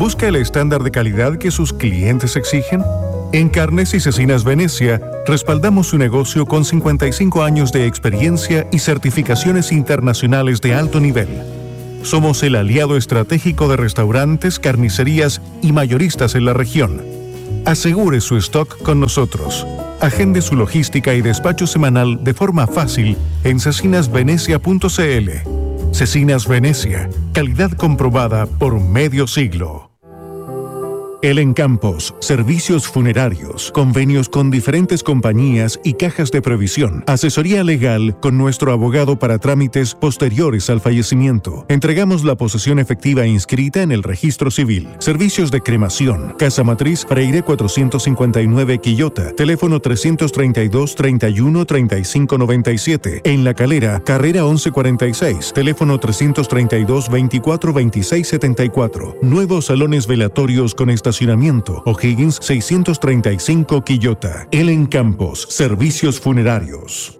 ¿Busca el estándar de calidad que sus clientes exigen? En Carnes y Cecinas Venecia, respaldamos su negocio con 55 años de experiencia y certificaciones internacionales de alto nivel. Somos el aliado estratégico de restaurantes, carnicerías y mayoristas en la región. Asegure su stock con nosotros. Agende su logística y despacho semanal de forma fácil en cecinasvenecia.cl. Cecinas Venecia, calidad comprobada por medio siglo. Elen Campos, servicios funerarios, convenios con diferentes compañías y cajas de previsión, asesoría legal con nuestro abogado para trámites posteriores al fallecimiento. Entregamos la posesión efectiva inscrita en el registro civil. Servicios de cremación, Casa Matriz Freire 459 Quillota, teléfono 332-31-3597. En La Calera, carrera 1146, teléfono 332-24-2674. Nuevos salones velatorios con estacionamiento, O'Higgins 635 Quillota. Elen Campos, servicios funerarios.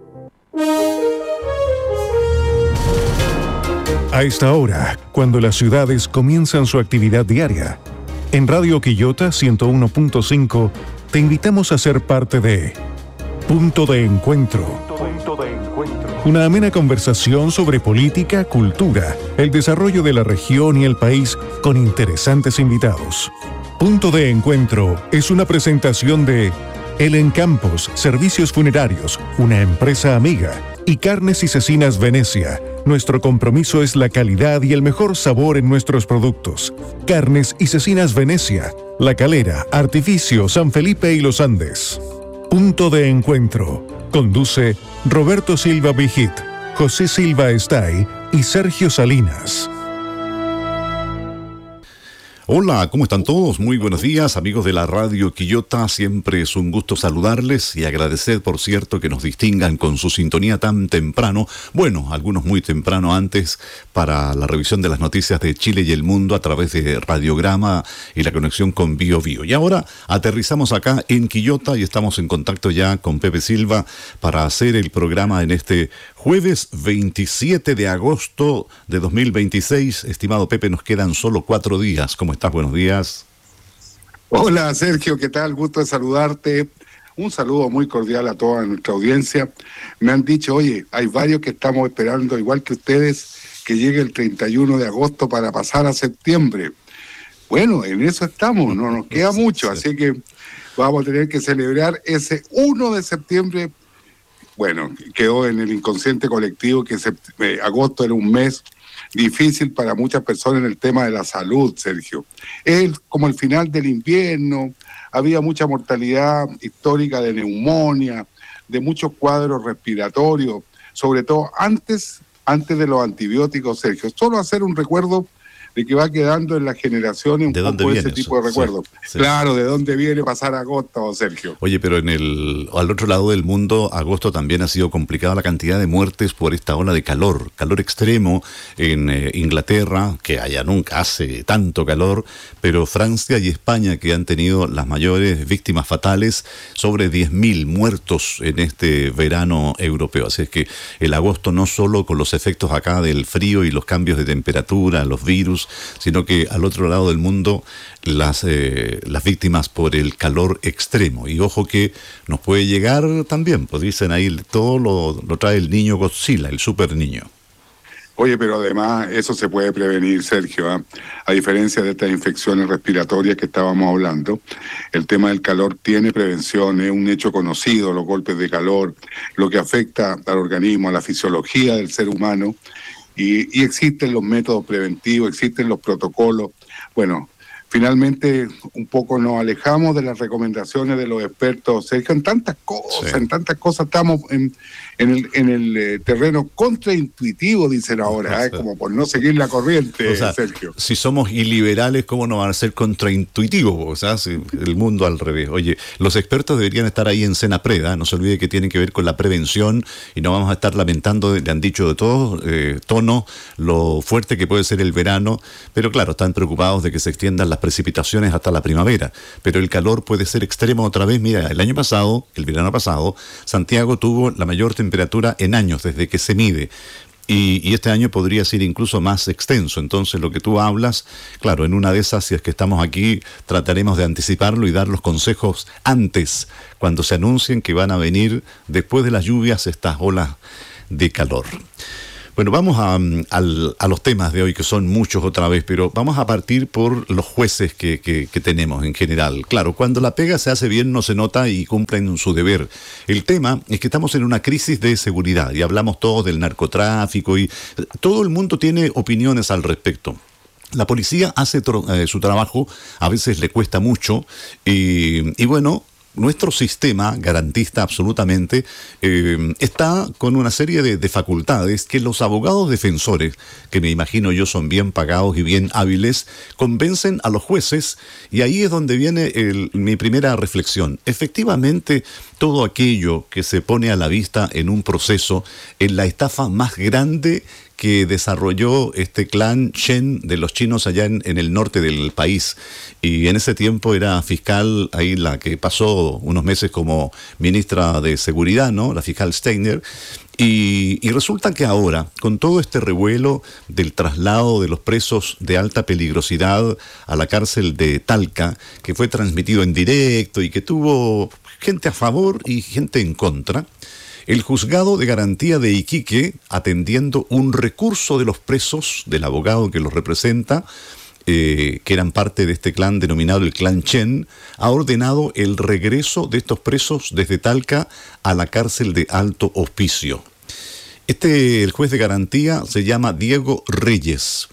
A esta hora, cuando las ciudades comienzan su actividad diaria, en Radio Quillota 101.5 te invitamos a ser parte de Punto de Encuentro. Una amena conversación sobre política, cultura, el desarrollo de la región y el país con interesantes invitados. Punto de Encuentro es una presentación de Elen Campos, Servicios Funerarios, una empresa amiga, y Carnes y Cecinas Venecia. Nuestro compromiso es la calidad y el mejor sabor en nuestros productos. Carnes y Cecinas Venecia, La Calera, Artificio, San Felipe y Los Andes. Punto de Encuentro. Conduce Roberto Silva Vigit, José Silva Estay y Sergio Salinas. Hola, ¿cómo están todos? Muy buenos días, amigos de la Radio Quillota. Siempre es un gusto saludarles y agradecer, por cierto, que nos distingan con su sintonía tan temprano. Bueno, algunos muy temprano antes para la revisión de las noticias de Chile y el mundo a través de Radiograma y la conexión con Bio Bio. Y ahora aterrizamos acá en Quillota y estamos en contacto ya con Pepe Silva para hacer el programa en este jueves 27 de agosto de 2026. Estimado Pepe, nos quedan solo 4 días. ¿Cómo estás? Buenos días. Hola Sergio, ¿qué tal? Gusto de saludarte. Un saludo muy cordial a toda nuestra audiencia. Me han dicho, oye, hay varios que estamos esperando, igual que ustedes, que llegue el 31 de agosto para pasar a septiembre. Bueno, en eso estamos, no nos queda mucho, así que vamos a tener que celebrar ese 1 de septiembre. Bueno, quedó en el inconsciente colectivo que agosto era un mes difícil para muchas personas en el tema de la salud, Sergio. Es como el final del invierno, había mucha mortalidad histórica de neumonía, de muchos cuadros respiratorios, sobre todo antes de los antibióticos, Sergio. Solo hacer un recuerdo de que va quedando en las generaciones un poco ese tipo de recuerdos. Sí. Claro, ¿de dónde viene pasar agosto, Sergio? Oye, pero al otro lado del mundo, agosto también ha sido complicada la cantidad de muertes por esta ola de calor extremo en Inglaterra, que allá nunca hace tanto calor, pero Francia y España, que han tenido las mayores víctimas fatales, sobre 10.000 muertos en este verano europeo. Así es que el agosto no solo con los efectos acá del frío y los cambios de temperatura, los virus, sino que al otro lado del mundo las víctimas por el calor extremo. Y ojo que nos puede llegar también, pues dicen ahí, todo lo trae el niño Godzilla, el super niño. Oye, pero además eso se puede prevenir, Sergio, ¿eh? A diferencia de estas infecciones respiratorias que estábamos hablando, el tema del calor tiene prevención, es un hecho conocido, los golpes de calor, lo que afecta al organismo, a la fisiología del ser humano. Y existen los métodos preventivos, existen los protocolos. Bueno, finalmente un poco nos alejamos de las recomendaciones de los expertos, Sergio, en tantas cosas estamos en el terreno contraintuitivo, dicen ahora, como por no seguir la corriente, o sea, Sergio. Si somos iliberales, ¿cómo no van a ser contraintuitivos? O sea, si el mundo al revés. Oye, los expertos deberían estar ahí en Senapred, no se olvide que tienen que ver con la prevención y no vamos a estar lamentando, le han dicho de todo tono, lo fuerte que puede ser el verano, pero claro, están preocupados de que se extiendan las precipitaciones hasta la primavera, pero el calor puede ser extremo otra vez. Mira, el verano pasado, Santiago tuvo la mayor temperatura en años desde que se mide. Y este año podría ser incluso más extenso. Entonces, lo que tú hablas, claro, en una de esas, si es que estamos aquí, trataremos de anticiparlo y dar los consejos antes, cuando se anuncien que van a venir después de las lluvias estas olas de calor. Bueno, vamos a los temas de hoy, que son muchos otra vez, pero vamos a partir por los jueces que tenemos en general. Claro, cuando la pega se hace bien no se nota y cumplen su deber. El tema es que estamos en una crisis de seguridad y hablamos todos del narcotráfico y todo el mundo tiene opiniones al respecto. La policía hace su trabajo, a veces le cuesta mucho y bueno, nuestro sistema garantista absolutamente está con una serie de facultades que los abogados defensores, que me imagino yo son bien pagados y bien hábiles, convencen a los jueces, y ahí es donde viene mi primera reflexión. Efectivamente, todo aquello que se pone a la vista en un proceso, en la estafa más grande que desarrolló este clan Chen de los chinos allá en el norte del país, y en ese tiempo era fiscal ahí la que pasó unos meses como ministra de Seguridad, ¿no? La fiscal Steiner, y resulta que ahora, con todo este revuelo del traslado de los presos de alta peligrosidad a la cárcel de Talca, que fue transmitido en directo y que tuvo gente a favor y gente en contra, el juzgado de garantía de Iquique, atendiendo un recurso de los presos, del abogado que los representa, que eran parte de este clan denominado el clan Chen, ha ordenado el regreso de estos presos desde Talca a la cárcel de Alto Hospicio. El juez de garantía se llama Diego Reyes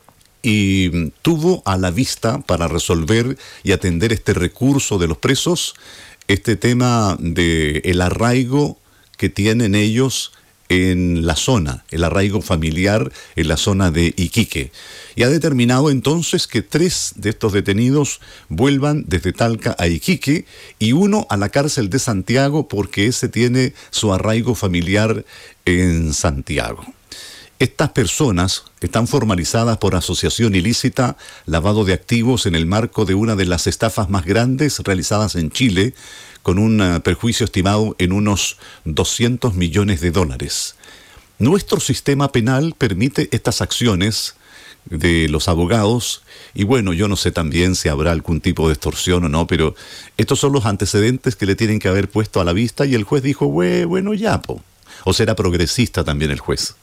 y tuvo a la vista para resolver y atender este recurso de los presos, este tema del arraigo que tienen ellos en la zona, el arraigo familiar en la zona de Iquique. Y ha determinado entonces que 3 de estos detenidos vuelvan desde Talca a Iquique y uno a la cárcel de Santiago, porque ese tiene su arraigo familiar en Santiago. Estas personas están formalizadas por asociación ilícita, lavado de activos en el marco de una de las estafas más grandes realizadas en Chile, con un perjuicio estimado en unos $200 millones. Nuestro sistema penal permite estas acciones de los abogados, y bueno, yo no sé también si habrá algún tipo de extorsión o no, pero estos son los antecedentes que le tienen que haber puesto a la vista, y el juez dijo, bueno, ya, po. O será progresista también el juez.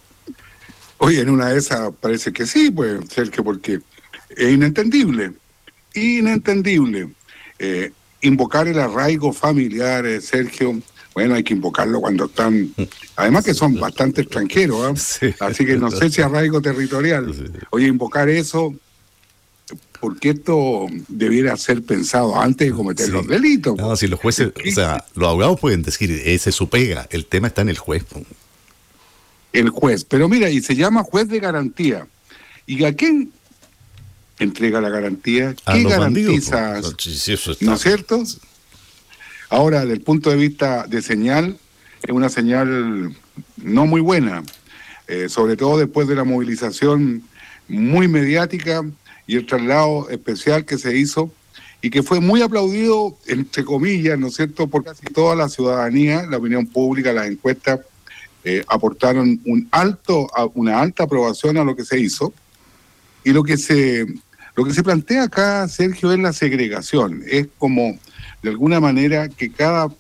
Oye, en una de esas parece que sí, pues, Sergio, porque es inentendible. Invocar el arraigo familiar, Sergio, bueno, hay que invocarlo cuando están, además que son bastante extranjeros, ¿eh? Sí. Así que no sé si arraigo territorial. Sí. Oye, invocar eso, porque esto debiera ser pensado antes de cometer los delitos. No, si los jueces, o sea, los abogados pueden decir, ese es su pega, el tema está en el juez. El juez, pero mira, y se llama juez de garantía. ¿Y a quién entrega la garantía? ¿Qué garantiza? ¿No es cierto? Ahora, desde el punto de vista de señal, es una señal no muy buena, sobre todo después de la movilización muy mediática y el traslado especial que se hizo y que fue muy aplaudido, entre comillas, ¿no es cierto?, por casi toda la ciudadanía, la opinión pública, las encuestas aportaron una alta aprobación a lo que se hizo. Y lo que se plantea acá, Sergio, es la segregación. Es como, de alguna manera, que cada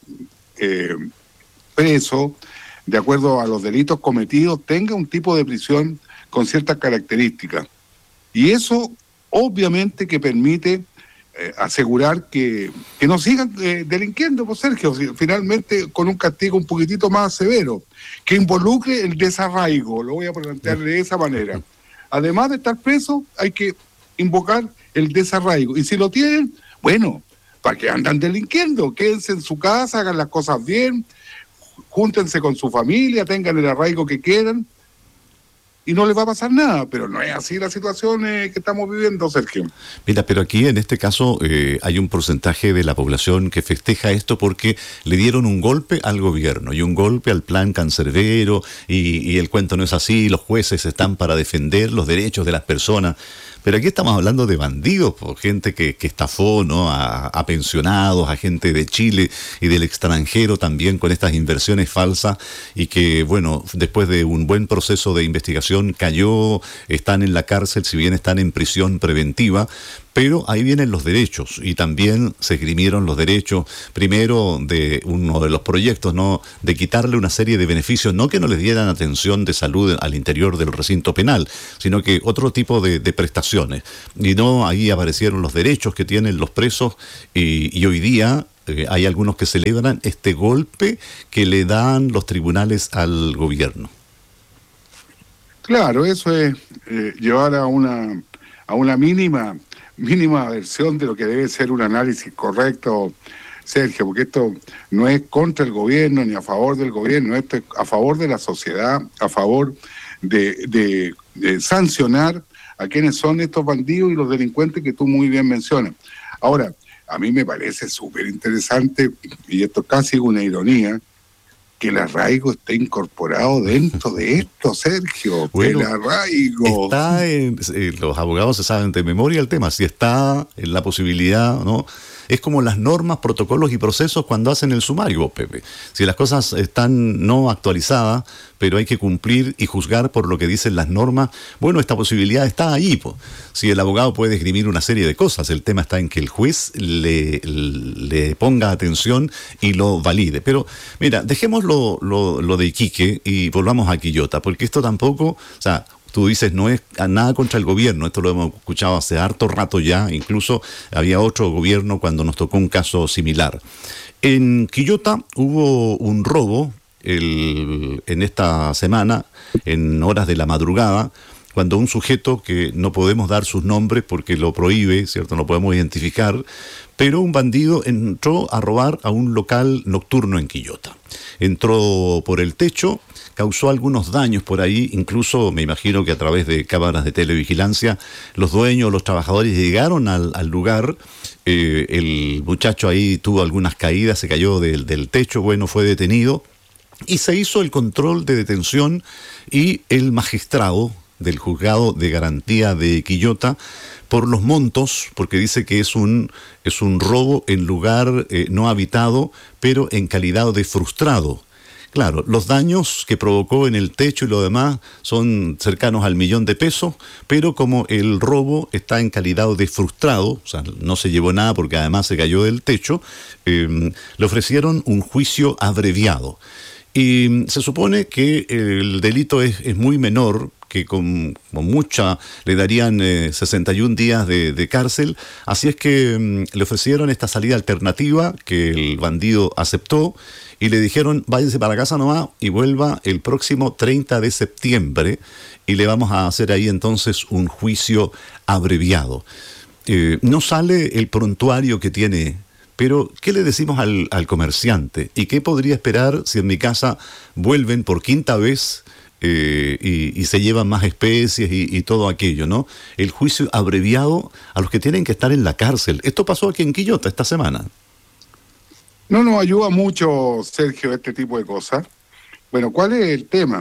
preso, de acuerdo a los delitos cometidos, tenga un tipo de prisión con ciertas características. Y eso, obviamente, que permite asegurar que no sigan delinquiendo, pues, Sergio, finalmente con un castigo un poquitito más severo, que involucre el desarraigo, lo voy a plantear de esa manera. Además de estar preso, hay que invocar el desarraigo. Y si lo tienen, bueno, ¿para qué andan delinquiendo? Quédense en su casa, hagan las cosas bien, júntense con su familia, tengan el arraigo que quieran, y no les va a pasar nada, pero no es así la situación que estamos viviendo, Sergio. Mira, pero aquí en este caso hay un porcentaje de la población que festeja esto porque le dieron un golpe al gobierno y un golpe al plan cancerbero, y el cuento no es así, los jueces están para defender los derechos de las personas. Pero aquí estamos hablando de bandidos, por gente que estafó, ¿no? A pensionados, a gente de Chile y del extranjero también con estas inversiones falsas y que, bueno, después de un buen proceso de investigación cayó, están en la cárcel, si bien están en prisión preventiva. Pero ahí vienen los derechos y también se esgrimieron los derechos, primero de uno de los proyectos, ¿no? De quitarle una serie de beneficios, no que no les dieran atención de salud al interior del recinto penal, sino que otro tipo de prestaciones. Y no, ahí aparecieron los derechos que tienen los presos y hoy día hay algunos que celebran este golpe que le dan los tribunales al gobierno. Claro, eso es llevar a una mínima versión de lo que debe ser un análisis correcto, Sergio, porque esto no es contra el gobierno ni a favor del gobierno, esto es a favor de la sociedad, a favor de sancionar a quienes son estos bandidos y los delincuentes que tú muy bien mencionas. Ahora, a mí me parece súper interesante, y esto casi es una ironía, que el arraigo esté incorporado dentro de esto, Sergio. Bueno, el arraigo. Está los abogados se saben de memoria el tema, si está en la posibilidad, ¿no? Es como las normas, protocolos y procesos cuando hacen el sumario, Pepe. Si las cosas están no actualizadas, pero hay que cumplir y juzgar por lo que dicen las normas, bueno, esta posibilidad está ahí, po. Si el abogado puede esgrimir una serie de cosas, el tema está en que el juez le ponga atención y lo valide. Pero, mira, dejemos lo de Iquique y volvamos a Quillota, porque esto tampoco, o sea, tú dices, no es nada contra el gobierno, esto lo hemos escuchado hace harto rato ya, incluso había otro gobierno cuando nos tocó un caso similar. En Quillota hubo un robo en esta semana, en horas de la madrugada, cuando un sujeto que no podemos dar sus nombres porque lo prohíbe, ¿cierto? No podemos identificar, pero un bandido entró a robar a un local nocturno en Quillota. Entró por el techo, causó algunos daños por ahí, incluso me imagino que a través de cámaras de televigilancia, los dueños, los trabajadores llegaron al lugar, el muchacho ahí tuvo algunas caídas, se cayó del techo, bueno, fue detenido, y se hizo el control de detención y el magistrado del juzgado de garantía de Quillota, por los montos, porque dice que es un robo en lugar no habitado, pero en calidad de frustrado. Claro, los daños que provocó en el techo y lo demás son cercanos al 1.000.000 de pesos, pero como el robo está en calidad de frustrado, o sea, no se llevó nada porque además se cayó del techo, le ofrecieron un juicio abreviado. Y se supone que el delito es muy menor, que con mucha le darían 61 días de cárcel, así es que le ofrecieron esta salida alternativa que el bandido aceptó y le dijeron váyase para casa nomás y vuelva el próximo 30 de septiembre y le vamos a hacer ahí entonces un juicio abreviado. No sale el prontuario que tiene, pero ¿qué le decimos al comerciante? ¿Y qué podría esperar si en mi casa vuelven por quinta vez y se llevan más especies y todo aquello, ¿no? El juicio abreviado a los que tienen que estar en la cárcel. Esto pasó aquí en Quillota esta semana. No nos ayuda mucho, Sergio, este tipo de cosas. Bueno, ¿cuál es el tema?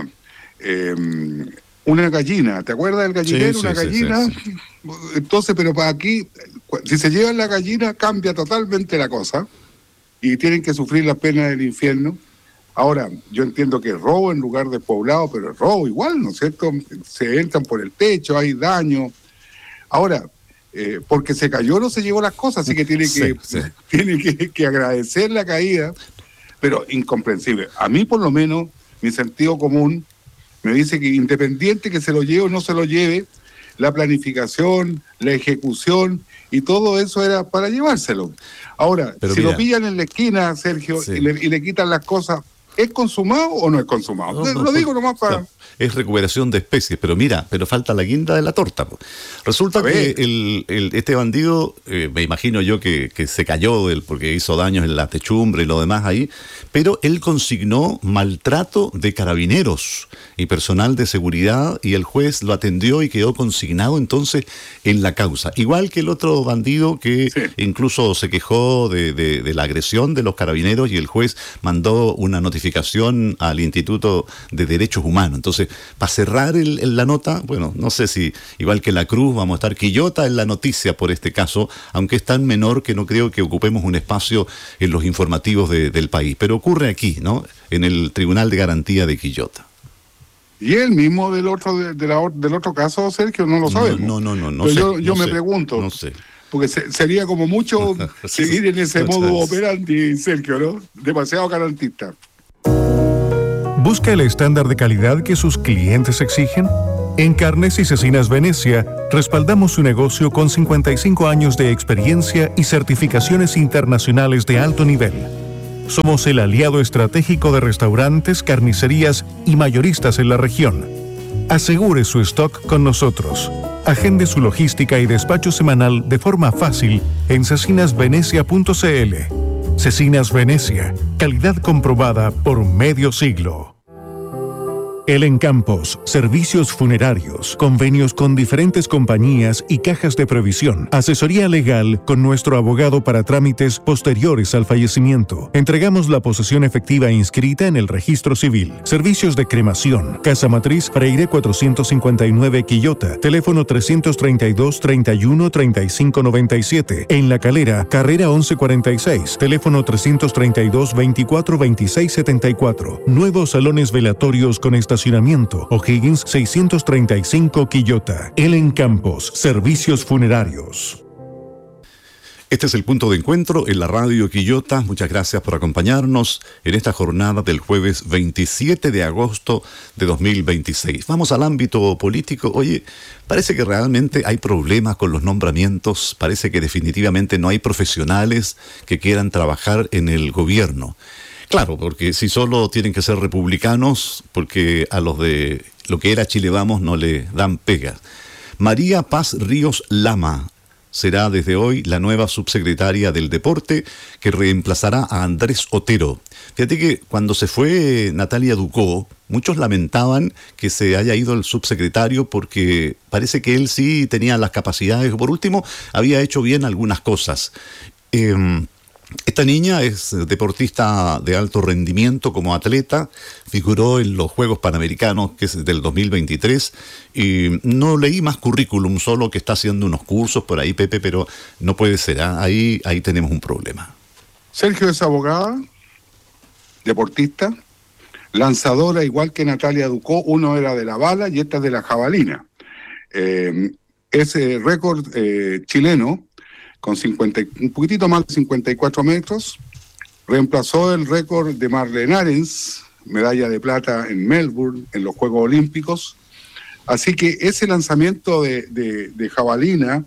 Una gallina, ¿te acuerdas del gallinero? Sí, una gallina. Sí. Entonces, pero para aquí, si se llevan la gallina, cambia totalmente la cosa y tienen que sufrir la pena del infierno. Ahora, yo entiendo que es robo en lugar de poblado, pero es robo igual, ¿no es cierto? Se entran por el techo, hay daño. Ahora, porque se cayó no se llevó las cosas, así que tiene que agradecer la caída, pero incomprensible. A mí, por lo menos, mi sentido común me dice que independiente que se lo lleve o no se lo lleve, la planificación, la ejecución y todo eso era para llevárselo. Ahora, pero si mira, lo pillan en la esquina, Sergio, sí, y le quitan las cosas, ¿es consumado o no es consumado? Lo digo nomás para... No, es recuperación de especies, pero mira, pero falta la guinda de la torta. Resulta que este bandido, me imagino yo que se cayó porque hizo daños en la techumbre y lo demás ahí, pero él consignó maltrato de carabineros y personal de seguridad y el juez lo atendió y quedó consignado entonces en la causa. Igual que el otro bandido que incluso se quejó de la agresión de los carabineros y el juez mandó una notificación al Instituto de Derechos Humanos. Entonces Entonces, para cerrar la nota, bueno, no sé si, igual que La Cruz, vamos a estar Quillota en la noticia por este caso, aunque es tan menor que no creo que ocupemos un espacio en los informativos del país. Pero ocurre aquí, ¿no? En el Tribunal de Garantía de Quillota. Y él mismo del otro caso, Sergio, no lo sabemos. No sé. Yo me pregunto. No sé. Porque sería como mucho seguir en ese modo operandi, Sergio, ¿no? Demasiado garantista. ¿Busca el estándar de calidad que sus clientes exigen? En Carnes y Cecinas Venecia, respaldamos su negocio con 55 años de experiencia y certificaciones internacionales de alto nivel. Somos el aliado estratégico de restaurantes, carnicerías y mayoristas en la región. Asegure su stock con nosotros. Agende su logística y despacho semanal de forma fácil en cecinasvenecia.cl. Cecinas Venecia, calidad comprobada por medio siglo. Elen Campos, servicios funerarios, convenios con diferentes compañías y cajas de previsión, asesoría legal con nuestro abogado para trámites posteriores al fallecimiento. Entregamos la posesión efectiva inscrita en el registro civil. Servicios de cremación, Casa Matriz Freire 459 Quillota, teléfono 332 31 35 97. En La Calera, carrera 1146, teléfono 332 24 26 74. Nuevos salones velatorios con estacionamiento. O'Higgins 635 Quillota. Elen Campos, servicios funerarios. Este es el punto de encuentro en la radio Quillota. Muchas gracias por acompañarnos en esta jornada del jueves 27 de agosto de 2026. Vamos al ámbito político. Oye, parece que realmente hay problemas con los nombramientos. Parece que definitivamente no hay profesionales que quieran trabajar en el gobierno. Claro, porque si solo tienen que ser republicanos, porque a los de lo que era Chile Vamos no le dan pega. María Paz Ríos Lama será desde hoy la nueva subsecretaria del Deporte que reemplazará a Andrés Otero. Fíjate que cuando se fue Natalia Ducó, muchos lamentaban que se haya ido el subsecretario porque parece que él sí tenía las capacidades. Por último, había hecho bien algunas cosas. Esta niña es deportista de alto rendimiento como atleta, figuró en los Juegos Panamericanos, que es del 2023, y no leí más currículum, solo que está haciendo unos cursos por ahí, Pepe, pero no puede ser, ahí tenemos un problema. Sergio es abogada, deportista, lanzadora igual que Natalia Ducó, uno era de la bala y esta es de la jabalina. Ese récord chileno, con un poquitito más de 54 metros, reemplazó el récord de Marlene Arens, medalla de plata en Melbourne, en los Juegos Olímpicos. Así que ese lanzamiento de jabalina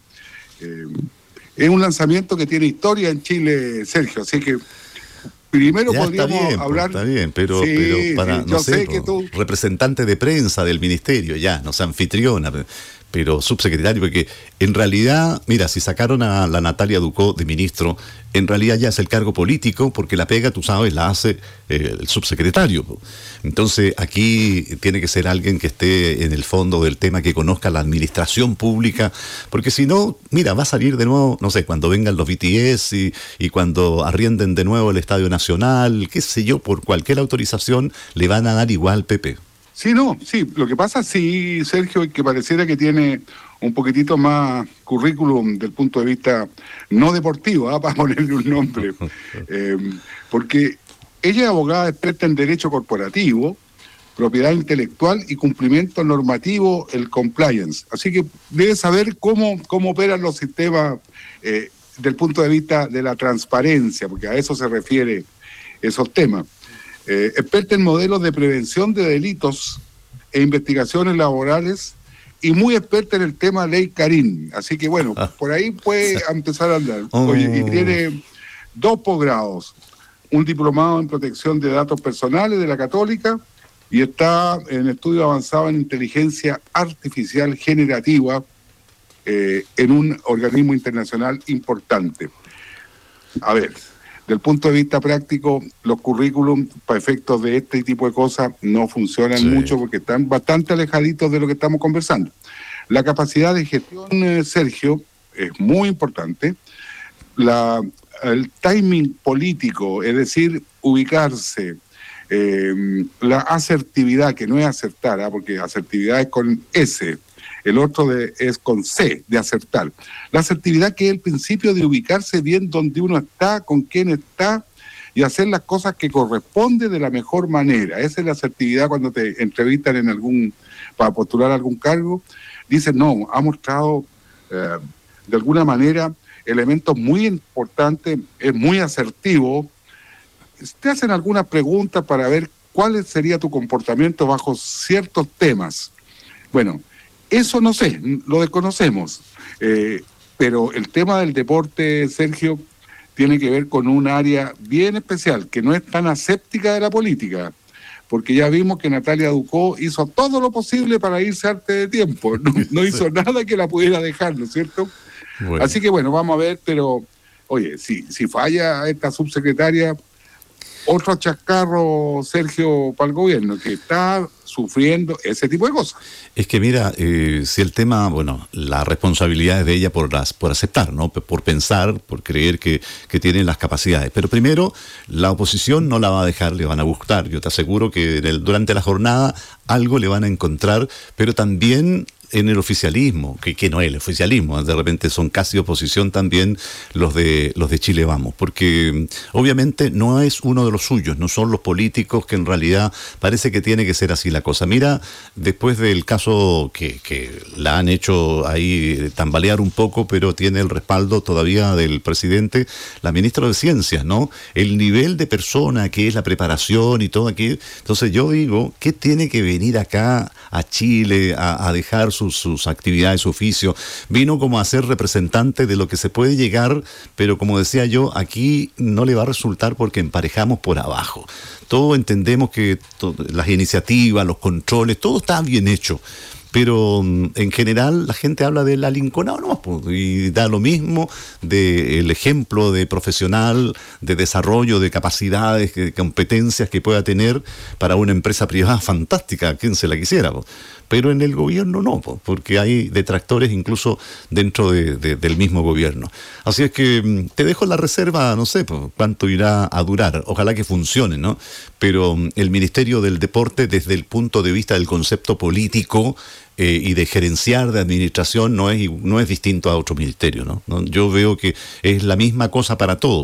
es un lanzamiento que tiene historia en Chile, Sergio. Así que primero ya podríamos hablar... Está bien, pero para, no sé, representante de prensa del ministerio, ya, no sé, anfitriona... pero subsecretario, porque en realidad, mira, si sacaron a la Natalia Ducó de ministro, en realidad ya es el cargo político, porque la pega, tú sabes, la hace el subsecretario. Entonces, aquí tiene que ser alguien que esté en el fondo del tema, que conozca la administración pública, porque si no, mira, va a salir de nuevo, no sé, cuando vengan los BTS y cuando arrienden de nuevo el Estadio Nacional, qué sé yo, por cualquier autorización, le van a dar igual, Pepe. Sí, lo que pasa, sí, Sergio, es que pareciera que tiene un poquitito más currículum del punto de vista no deportivo, para ponerle un nombre, porque ella es abogada experta en derecho corporativo, propiedad intelectual y cumplimiento normativo, el compliance, así que debe saber cómo operan los sistemas del punto de vista de la transparencia, porque a eso se refiere esos temas. Experta en modelos de prevención de delitos e investigaciones laborales y muy experta en el tema ley Karim. Así que bueno, por ahí puede empezar a andar. Oye, y tiene 2 posgrados, un diplomado en protección de datos personales de la Católica y está en estudio avanzado en inteligencia artificial generativa en un organismo internacional importante. A ver, del punto de vista práctico, los currículum para efectos de este tipo de cosas no funcionan mucho porque están bastante alejaditos de lo que estamos conversando. La capacidad de gestión, Sergio, es muy importante. El timing político, es decir, ubicarse la asertividad, que no es acertar, porque asertividad es con S, el otro es con C, de acertar. La asertividad, que es el principio de ubicarse bien donde uno está, con quién está, y hacer las cosas que corresponde de la mejor manera. Esa es la asertividad cuando te entrevistan para postular algún cargo. Dicen, no, ha mostrado de alguna manera elementos muy importantes, es muy asertivo. Te hacen algunas preguntas para ver cuál sería tu comportamiento bajo ciertos temas. Bueno, eso no sé, lo desconocemos, pero el tema del deporte, Sergio, tiene que ver con un área bien especial, que no es tan aséptica de la política, porque ya vimos que Natalia Ducó hizo todo lo posible para irse antes de tiempo, no hizo nada que la pudiera dejar, ¿no es cierto? Bueno. Así que bueno, vamos a ver, pero oye, si falla esta subsecretaria, otro chascarro, Sergio, para el gobierno, que está sufriendo ese tipo de cosas. Es que mira, si el tema, bueno, la responsabilidad es de ella por aceptar, ¿no? Por pensar, por creer que tiene las capacidades. Pero primero, la oposición no la va a dejar, le van a gustar. Yo te aseguro que durante la jornada algo le van a encontrar, pero también en el oficialismo, que no es el oficialismo, de repente son casi oposición también los de Chile Vamos, porque obviamente no es uno de los suyos, no son los políticos, que en realidad parece que tiene que ser así la cosa. Mira, después del caso que la han hecho ahí tambalear un poco, pero tiene el respaldo todavía del presidente, la ministra de Ciencias, ¿no? El nivel de persona que es la preparación y todo aquí. Entonces yo digo, ¿qué tiene que venir acá a Chile a dejar sus actividades, su oficio? Vino como a ser representante de lo que se puede llegar, pero como decía yo, aquí no le va a resultar porque emparejamos por abajo. Todos entendemos que las iniciativas, los controles, todo está bien hecho. Pero en general la gente habla del alinconado nomás, y da lo mismo del ejemplo de profesional, de desarrollo, de capacidades, de competencias que pueda tener para una empresa privada fantástica, quien se la quisiera. Pero en el gobierno no, porque hay detractores incluso dentro del mismo gobierno. Así es que te dejo la reserva, no sé cuánto irá a durar, ojalá que funcione, ¿no? Pero el Ministerio del Deporte, desde el punto de vista del concepto político y de gerenciar, de administración, no es distinto a otro ministerio, ¿no? Yo veo que es la misma cosa para todos.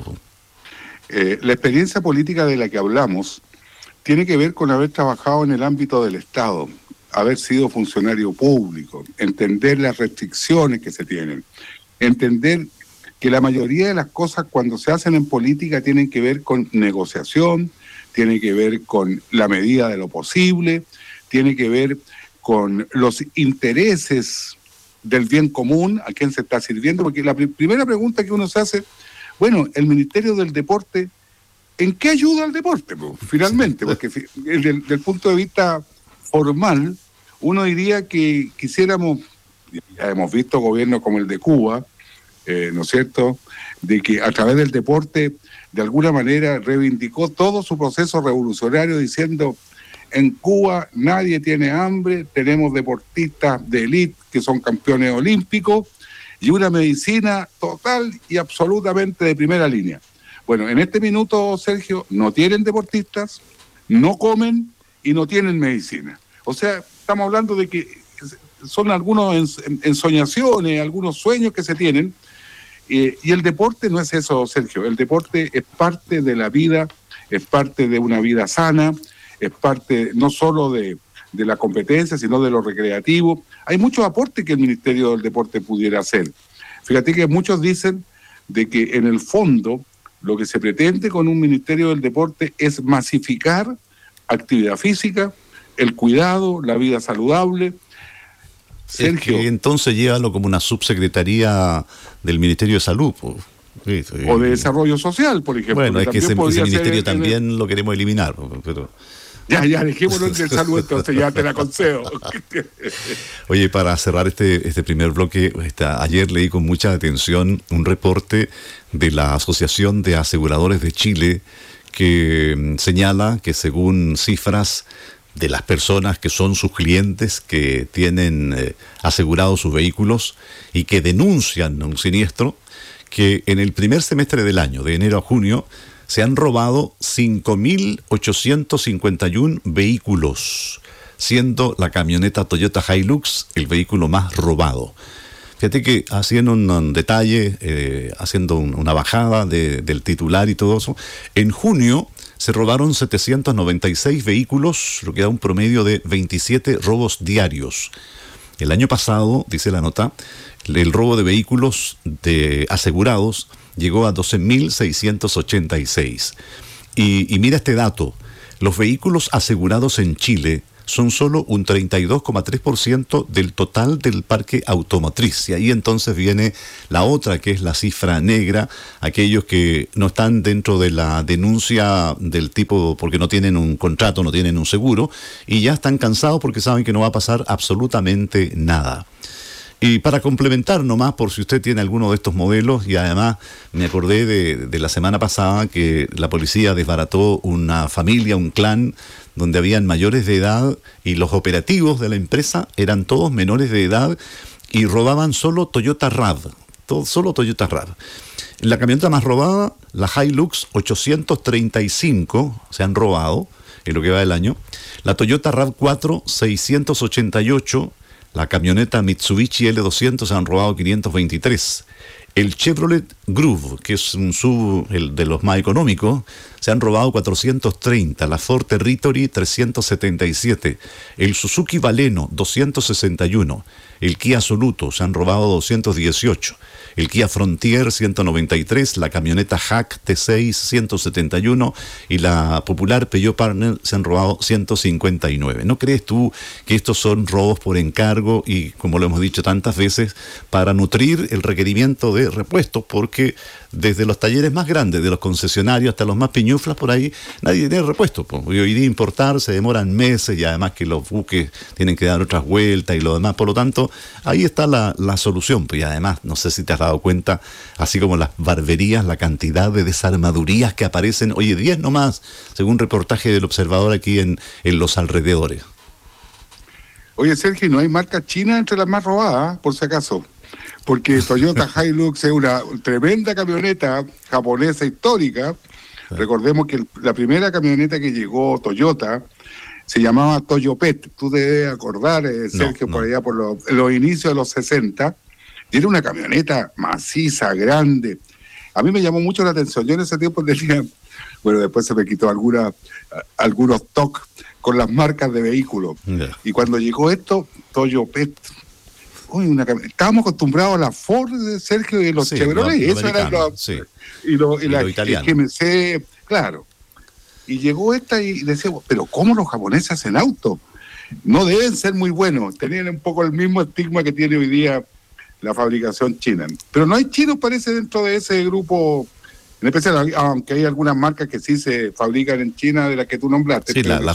La experiencia política de la que hablamos tiene que ver con haber trabajado en el ámbito del Estado, haber sido funcionario público, entender las restricciones que se tienen, entender que la mayoría de las cosas cuando se hacen en política tienen que ver con negociación, tiene que ver con la medida de lo posible, tiene que ver con los intereses del bien común, a quién se está sirviendo, porque la primera pregunta que uno se hace, bueno, el Ministerio del Deporte, ¿en qué ayuda al deporte? Finalmente, porque del punto de vista formal, uno diría que quisiéramos, ya hemos visto gobiernos como el de Cuba, ¿no es cierto?, de que a través del deporte, de alguna manera, reivindicó todo su proceso revolucionario diciendo, en Cuba nadie tiene hambre, tenemos deportistas de élite que son campeones olímpicos y una medicina total y absolutamente de primera línea. Bueno, en este minuto, Sergio, no tienen deportistas, no comen y no tienen medicina. O sea, estamos hablando de que son algunos ensoñaciones, algunos sueños que se tienen, y el deporte no es eso, Sergio. El deporte es parte de la vida, es parte de una vida sana, es parte no solo de la competencia, sino de lo recreativo. Hay muchos aportes que el Ministerio del Deporte pudiera hacer. Fíjate que muchos dicen de que en el fondo lo que se pretende con un Ministerio del Deporte es masificar actividad física, el cuidado, la vida saludable. Sergio. Es que entonces llévalo como una subsecretaría del Ministerio de Salud, pues. Sí, o de Desarrollo Social, por ejemplo. Bueno, es que ese ministerio también lo queremos eliminar, pero... Ya, dejémoslo en el salud, entonces ya te la concedo. Oye, para cerrar este primer bloque, ayer leí con mucha atención un reporte de la Asociación de Aseguradores de Chile que señala que según cifras de las personas que son sus clientes, que tienen asegurados sus vehículos y que denuncian un siniestro, que en el primer semestre del año, de enero a junio, se han robado 5.851 vehículos, siendo la camioneta Toyota Hilux el vehículo más robado. Fíjate que haciendo un detalle, haciendo una bajada del titular y todo eso, en junio se robaron 796 vehículos, lo que da un promedio de 27 robos diarios. El año pasado, dice la nota, el robo de vehículos asegurados llegó a 12.686. Y mira este dato, los vehículos asegurados en Chile son solo un 32,3% del total del parque automotriz. Y ahí entonces viene la otra, que es la cifra negra, aquellos que no están dentro de la denuncia del tipo porque no tienen un contrato, no tienen un seguro, y ya están cansados porque saben que no va a pasar absolutamente nada. Y para complementar nomás, por si usted tiene alguno de estos modelos, y además me acordé de la semana pasada que la policía desbarató una familia, un clan, donde habían mayores de edad y los operativos de la empresa eran todos menores de edad y robaban solo Toyota RAV, solo Toyota RAV. La camioneta más robada, la Hilux 835, se han robado en lo que va del año. La Toyota RAV4 688, la camioneta Mitsubishi L200 se han robado 523. El Chevrolet Groove, que es el de los más económicos, se han robado 430. La Ford Territory 377. El Suzuki Baleno 261. El Kia Soluto se han robado 218. El Kia Frontier 193. La camioneta Hack T6 171. Y la popular Peugeot Partner se han robado 159. ¿No crees tú que estos son robos por encargo y, como lo hemos dicho tantas veces, para nutrir el requerimiento de repuestos? Porque desde los talleres más grandes, de los concesionarios hasta los más piñuflas, por ahí nadie tiene repuestos. Y hoy día importar se demoran meses y además que los buques tienen que dar otras vueltas y lo demás. Por lo tanto, ahí está la solución. Y además, no sé si te has dado cuenta, así como las barberías, la cantidad de desarmadurías que aparecen, oye, 10 nomás, según reportaje del Observador aquí en los alrededores. Oye, Sergio, ¿no hay marca china entre las más robadas, por si acaso? Porque Toyota Hilux es una tremenda camioneta japonesa histórica. Recordemos que la primera camioneta que llegó Toyota se llamaba Toyopet. Tú debes acordar, Sergio, por allá por los inicios de los 60. Y era una camioneta maciza, grande. A mí me llamó mucho la atención. Yo en ese tiempo tenía, bueno, después se me quitó algunos toques con las marcas de vehículos. Y cuando llegó esto, Toyopet, estábamos acostumbrados a la Ford, Sergio, y los Chevrolet, eso era y la GMC, claro. Y llegó esta y decíamos, pero ¿cómo los japoneses hacen autos? No deben ser muy buenos, tenían un poco el mismo estigma que tiene hoy día la fabricación china. Pero no hay chinos, parece, dentro de ese grupo, en especial, aunque hay algunas marcas que sí se fabrican en China, de las que tú nombraste. Sí, la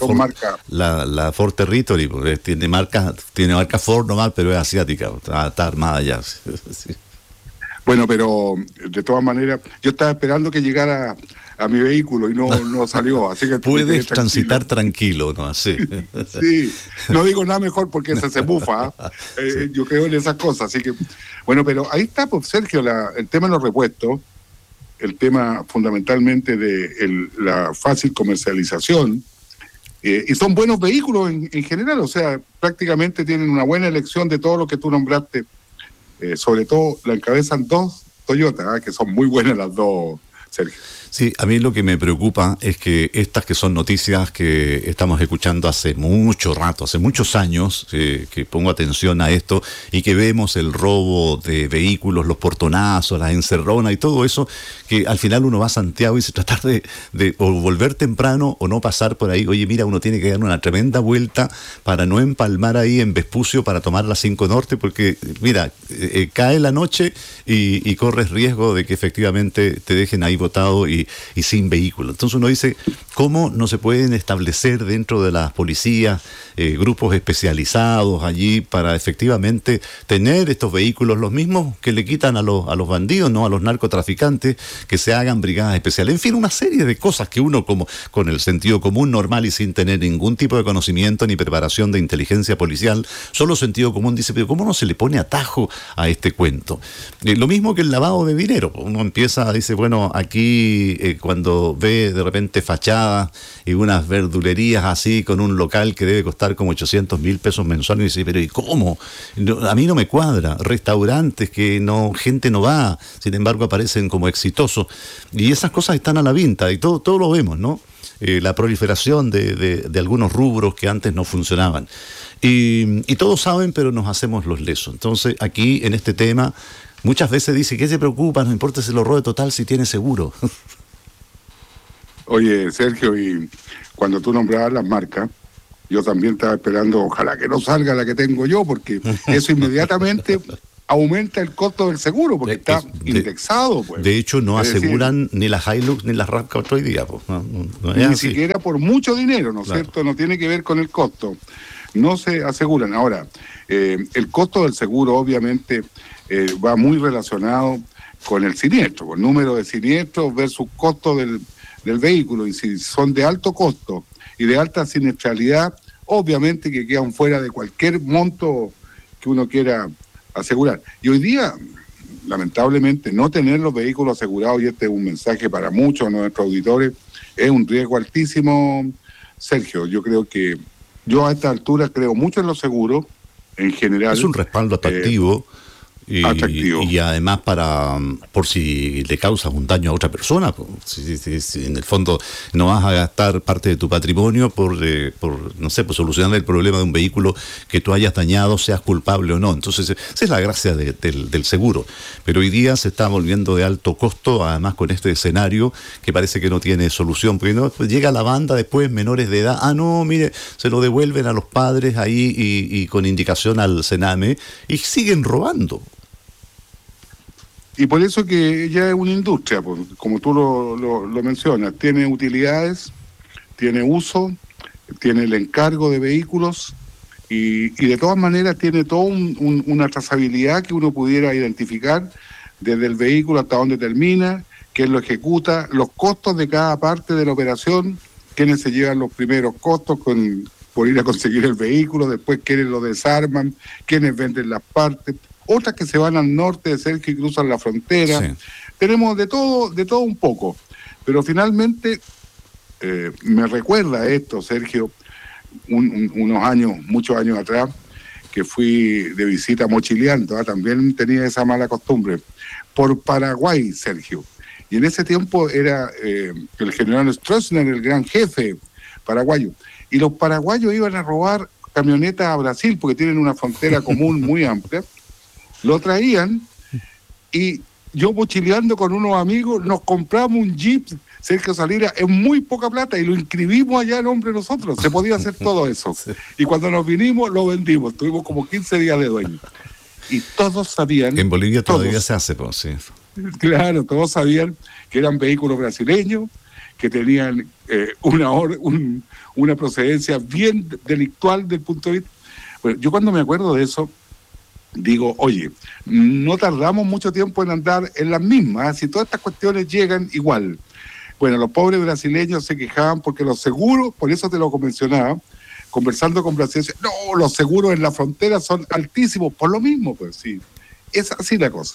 Ford Territory, porque tiene marca Ford nomás, pero es asiática, está armada ya. Sí. Bueno, pero de todas maneras, yo estaba esperando que llegara a mi vehículo y no salió, así que puedes transitar tranquilo, ¿no? Sí. Sí, no digo nada mejor porque se bufa. Yo creo en esas cosas, así que bueno, pero ahí está, pues, Sergio, el tema de los repuestos, el tema fundamentalmente de la fácil comercialización, y son buenos vehículos en general, o sea, prácticamente tienen una buena elección de todo lo que tú nombraste, sobre todo la encabezan dos Toyota, que son muy buenas las dos, Sergio. Sí, a mí lo que me preocupa es que estas que son noticias que estamos escuchando hace mucho rato, hace muchos años, que pongo atención a esto y que vemos el robo de vehículos, los portonazos, las encerronas y todo eso, que al final uno va a Santiago y se trata de o volver temprano o no pasar por ahí. Oye, mira, uno tiene que dar una tremenda vuelta para no empalmar ahí en Vespucio para tomar la 5 Norte, porque mira, cae la noche y corres riesgo de que efectivamente te dejen ahí botado y sin vehículo. Entonces uno dice, ¿cómo no se pueden establecer dentro de las policías grupos especializados allí para efectivamente tener estos vehículos, los mismos que le quitan a los bandidos, no a los narcotraficantes, que se hagan brigadas especiales? En fin, una serie de cosas que uno, como con el sentido común normal y sin tener ningún tipo de conocimiento ni preparación de inteligencia policial, solo sentido común dice, pero ¿cómo no se le pone atajo a este cuento? Lo mismo que el lavado de dinero. Uno empieza, dice, bueno, aquí y cuando ve de repente fachadas y unas verdulerías así con un local que debe costar como 800.000 pesos mensuales, y dice, pero ¿y cómo? A mí no me cuadra. Restaurantes que gente no va, sin embargo aparecen como exitosos, y esas cosas están a la venta y todo lo vemos, ¿no? La proliferación de algunos rubros que antes no funcionaban. Y todos saben, pero nos hacemos los lesos. Entonces, aquí en este tema, muchas veces dice, ¿qué se preocupa? No importa si lo robe, total, si tiene seguro. Oye, Sergio, y cuando tú nombrabas las marcas, yo también estaba esperando, ojalá que no salga la que tengo yo, porque eso inmediatamente aumenta el costo del seguro, porque está indexado. Pues. De hecho, no aseguran ni las Hilux ni las RAV4 hoy día. Pues. No ni siquiera por mucho dinero, ¿no es cierto? No tiene que ver con el costo. No se aseguran. Ahora, el costo del seguro obviamente va muy relacionado con el siniestro, con el número de siniestros versus costo del vehículo. Y si son de alto costo y de alta siniestralidad, obviamente que quedan fuera de cualquier monto que uno quiera asegurar. Y hoy día, lamentablemente, no tener los vehículos asegurados, y este es un mensaje para muchos de nuestros auditores, es un riesgo altísimo, Sergio. Yo creo que yo a esta altura creo mucho en los seguros, en general. Es un respaldo atractivo. Y además por si le causas un daño a otra persona, si en el fondo no vas a gastar parte de tu patrimonio por no sé, por solucionar el problema de un vehículo que tú hayas dañado, seas culpable o no. Entonces esa es la gracia del seguro. Pero hoy día se está volviendo de alto costo, además con este escenario que parece que no tiene solución, porque no, pues llega la banda después, menores de edad, no, mire, se lo devuelven a los padres ahí y con indicación al Sename y siguen robando. Y por eso que ya es una industria, pues, como tú lo mencionas, tiene utilidades, tiene uso, tiene el encargo de vehículos y de todas maneras tiene toda una trazabilidad que uno pudiera identificar desde el vehículo hasta dónde termina, quién lo ejecuta, los costos de cada parte de la operación, quiénes se llevan los primeros costos por ir a conseguir el vehículo, después quiénes lo desarman, quiénes venden las partes. Otras que se van al norte de Sergio y cruzan la frontera. Sí. Tenemos de todo un poco. Pero finalmente, me recuerda esto, Sergio, muchos años atrás, que fui de visita mochileando, también tenía esa mala costumbre, por Paraguay, Sergio. Y en ese tiempo era el general Stroessner, el gran jefe paraguayo. Y los paraguayos iban a robar camionetas a Brasil, porque tienen una frontera común muy amplia. Lo traían y yo mochileando con unos amigos nos compramos un Jeep Sergio Salinas en muy poca plata y lo inscribimos allá en nombre de nosotros. Se podía hacer todo eso. Y cuando nos vinimos lo vendimos. Tuvimos como 15 días de dueño. Y todos sabían... En Bolivia todavía se hace, pues, sí. Claro, todos sabían que eran vehículos brasileños, que tenían una procedencia bien delictual del punto de vista... Bueno, yo cuando me acuerdo de eso, digo, oye, no tardamos mucho tiempo en andar en las mismas, si todas estas cuestiones llegan igual. Bueno, los pobres brasileños se quejaban porque los seguros, por eso te lo mencionaba, conversando con brasileños, no, los seguros en la frontera son altísimos, por lo mismo, pues sí, es así la cosa.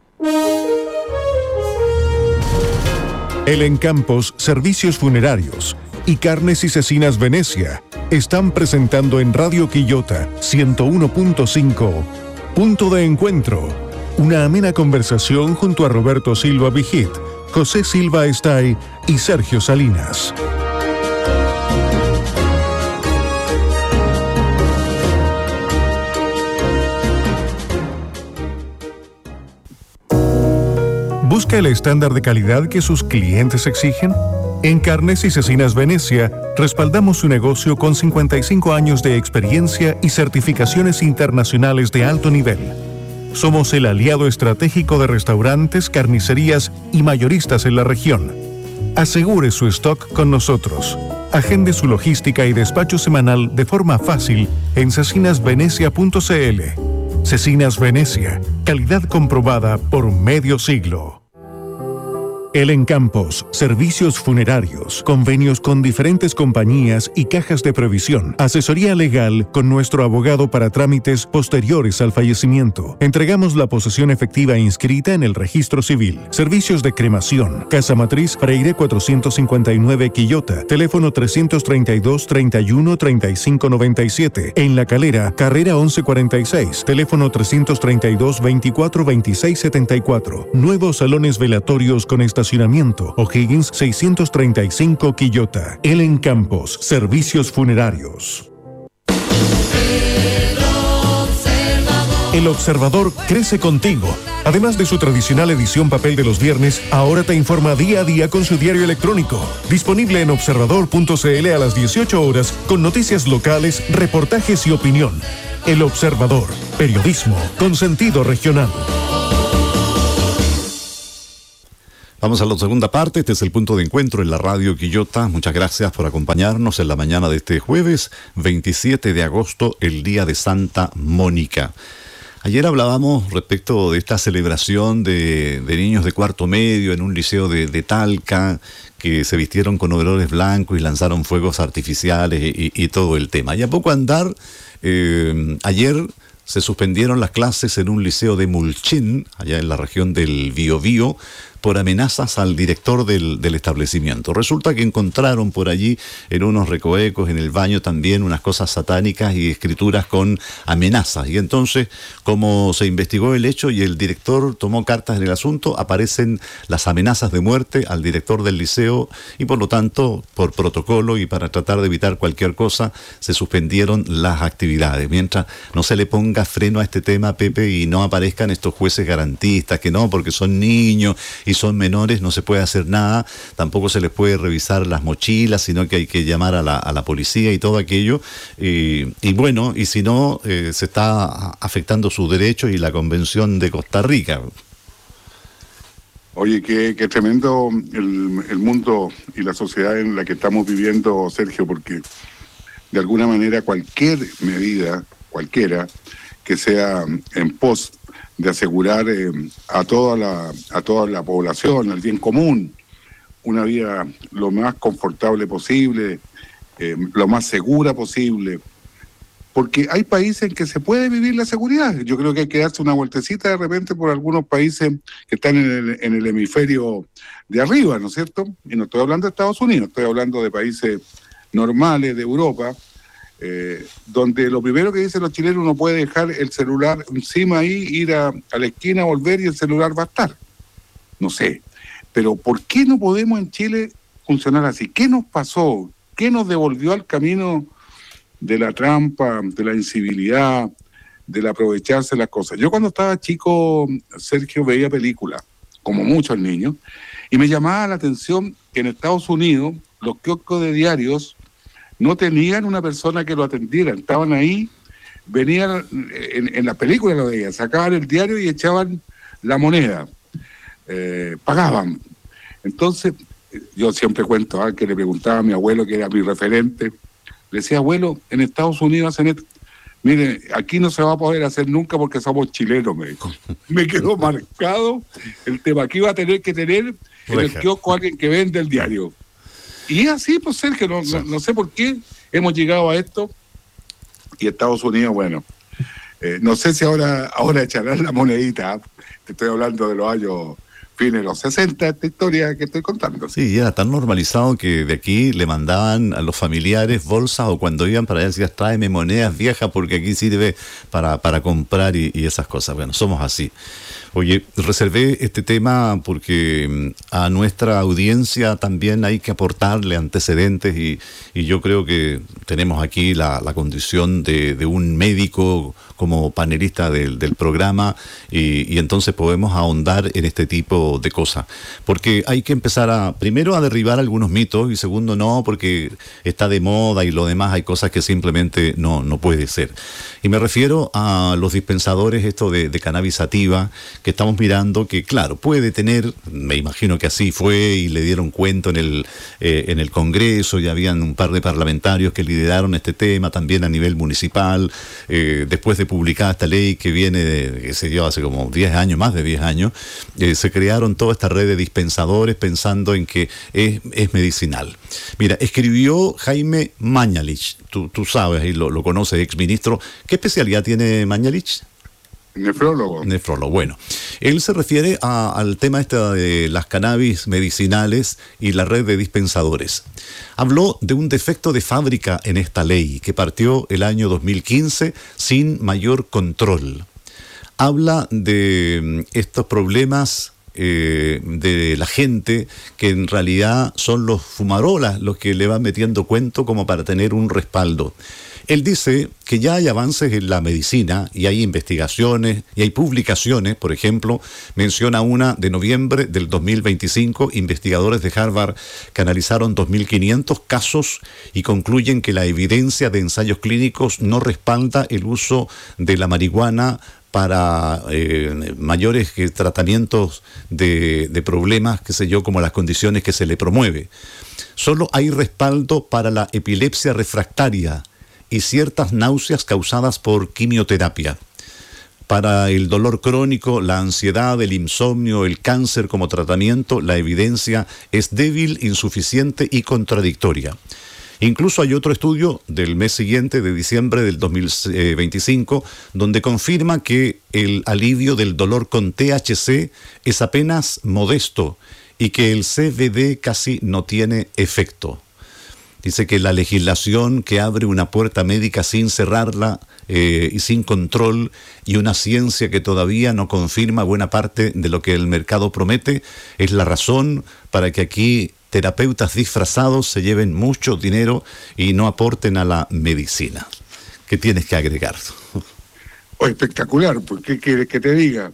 El Encampos Servicios Funerarios y Carnes y Cecinas Venecia están presentando en Radio Quillota 101.5 Punto de Encuentro, una amena conversación junto a Roberto Silva Vigit, José Silva Estay y Sergio Salinas. ¿Busca el estándar de calidad que sus clientes exigen? En Carnes y Cecinas Venecia, respaldamos su negocio con 55 años de experiencia y certificaciones internacionales de alto nivel. Somos el aliado estratégico de restaurantes, carnicerías y mayoristas en la región. Asegure su stock con nosotros. Agende su logística y despacho semanal de forma fácil en cecinasvenecia.cl. Cecinas Venecia, calidad comprobada por medio siglo. Elen Campos, servicios funerarios, convenios con diferentes compañías y cajas de previsión, asesoría legal con nuestro abogado para trámites posteriores al fallecimiento. Entregamos la posesión efectiva inscrita en el registro civil. Servicios de cremación. Casa Matriz Freire 459 Quillota. Teléfono 332 31 35 97. En La Calera, carrera 1146. Teléfono 332 24 26 74. Nuevos salones velatorios con estacionamiento. O'Higgins 635 Quillota. Elen Campos, servicios funerarios. El Observador crece contigo. Además de su tradicional edición papel de los viernes, ahora te informa día a día con su diario electrónico. Disponible en observador.cl a las 18 horas con noticias locales, reportajes y opinión. El Observador, periodismo con sentido regional. Vamos a la segunda parte. Este es el punto de encuentro en la radio Quillota. Muchas gracias por acompañarnos en la mañana de este jueves 27 de agosto, el día de Santa Mónica. Ayer hablábamos respecto de esta celebración de niños de cuarto medio en un liceo de Talca, que se vistieron con overoles blancos y lanzaron fuegos artificiales y todo el tema. Y a poco andar, ayer se suspendieron las clases en un liceo de Mulchín, allá en la región del Biobío, por amenazas al director del establecimiento. Resulta que encontraron por allí, en unos recovecos, en el baño también, unas cosas satánicas y escrituras con amenazas. Y entonces, como se investigó el hecho y el director tomó cartas en el asunto, aparecen las amenazas de muerte al director del liceo y por lo tanto, por protocolo y para tratar de evitar cualquier cosa, se suspendieron las actividades. Mientras no se le ponga freno a este tema, Pepe, y no aparezcan estos jueces garantistas, que no, porque son niños y son menores, no se puede hacer nada, tampoco se les puede revisar las mochilas, sino que hay que llamar a la policía y todo aquello, y bueno, y si no, se está afectando sus derechos y la Convención de Costa Rica. Oye, qué tremendo el mundo y la sociedad en la que estamos viviendo, Sergio, porque de alguna manera cualquier medida, cualquiera, que sea en pos de asegurar a toda la población, al bien común, una vida lo más confortable posible, lo más segura posible, porque hay países en que se puede vivir la seguridad. Yo creo que hay que darse una vueltecita de repente por algunos países que están en el hemisferio de arriba, ¿no es cierto? Y no estoy hablando de Estados Unidos, estoy hablando de países normales de Europa, donde lo primero que dicen los chilenos, uno puede dejar el celular encima ahí, ir a la esquina, volver y el celular va a estar. No sé, pero ¿por qué no podemos en Chile funcionar así? ¿Qué nos pasó? ¿Qué nos devolvió al camino de la trampa, de la incivilidad, del aprovecharse las cosas? Yo cuando estaba chico, Sergio, veía películas, como muchos niños, y me llamaba la atención que en Estados Unidos los kioscos de diarios no tenían una persona que lo atendiera, estaban ahí, venían, en la película lo veían, sacaban el diario y echaban la moneda, pagaban. Entonces, yo siempre cuento que le preguntaba a mi abuelo, que era mi referente, le decía, abuelo, en Estados Unidos hacen esto. Mire, aquí no se va a poder hacer nunca porque somos chilenos, me dijo. Me quedó marcado el tema. Aquí va a tener que tener en el kiosco alguien que vende el diario. Y así, pues, Sergio, no sé por qué hemos llegado a esto. Y Estados Unidos, bueno, no sé si ahora echarán la monedita. Te estoy hablando de los años fines de los 60, esta historia que estoy contando. Sí, era tan normalizado que de aquí le mandaban a los familiares bolsas, o cuando iban para allá decían, tráeme monedas viejas porque aquí sirve para comprar y esas cosas. Bueno, somos así. Oye, reservé este tema porque a nuestra audiencia también hay que aportarle antecedentes y yo creo que tenemos aquí la condición de un médico como panelista del programa y entonces podemos ahondar en este tipo de cosas. Porque hay que empezar primero a derribar algunos mitos y segundo no, porque está de moda y lo demás hay cosas que simplemente no puede ser. Y me refiero a los dispensadores de cannabis sativa que estamos mirando, que claro, puede tener, me imagino que así fue, y le dieron cuento en el Congreso, y habían un par de parlamentarios que lideraron este tema también a nivel municipal, después de publicada esta ley que viene, que se dio hace como 10 años, más de 10 años, se crearon toda esta red de dispensadores pensando en que es medicinal. Mira, escribió Jaime Mañalich, tú sabes, y lo conoces, exministro. ¿Qué especialidad tiene Mañalich? Nefrólogo. Nefrólogo, bueno. Él se refiere al tema de las cannabis medicinales y la red de dispensadores. Habló de un defecto de fábrica en esta ley que partió el año 2015 sin mayor control. Habla de estos problemas de la gente que en realidad son los fumarolas los que le van metiendo cuento como para tener un respaldo. Él dice que ya hay avances en la medicina y hay investigaciones y hay publicaciones, por ejemplo, menciona una de noviembre del 2025, investigadores de Harvard que analizaron 2.500 casos y concluyen que la evidencia de ensayos clínicos no respalda el uso de la marihuana para mayores tratamientos de problemas, qué sé yo, como las condiciones que se le promueve. Solo hay respaldo para la epilepsia refractaria y ciertas náuseas causadas por quimioterapia. Para el dolor crónico, la ansiedad, el insomnio, el cáncer como tratamiento, la evidencia es débil, insuficiente y contradictoria. Incluso hay otro estudio del mes siguiente, de diciembre del 2025, donde confirma que el alivio del dolor con THC es apenas modesto y que el CBD casi no tiene efecto. Dice que la legislación que abre una puerta médica sin cerrarla y sin control, y una ciencia que todavía no confirma buena parte de lo que el mercado promete, es la razón para que aquí terapeutas disfrazados se lleven mucho dinero y no aporten a la medicina. ¿Qué tienes que agregar? Oh, espectacular, pues, ¿qué quieres que te diga?